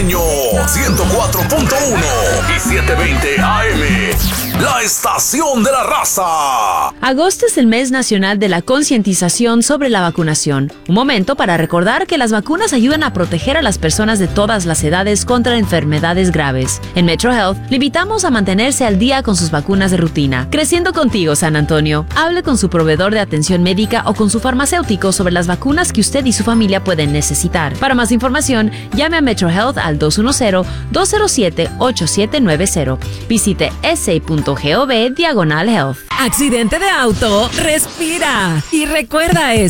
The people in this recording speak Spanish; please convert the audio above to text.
Caribeño 104.1 y 720 AM. La estación de la raza. Agosto es el mes nacional de la concientización sobre la vacunación. Un momento para recordar que las vacunas ayudan a proteger a las personas de todas las edades contra enfermedades graves. En Metro Health, le invitamos a mantenerse al día con sus vacunas de rutina. Creciendo contigo, San Antonio. Hable con su proveedor de atención médica o con su farmacéutico sobre las vacunas que usted y su familia pueden necesitar. Para más información, llame a Metro Health al 210-207-8790. Visite sa.gov/health. Accidente de auto, respira y recuerda esto.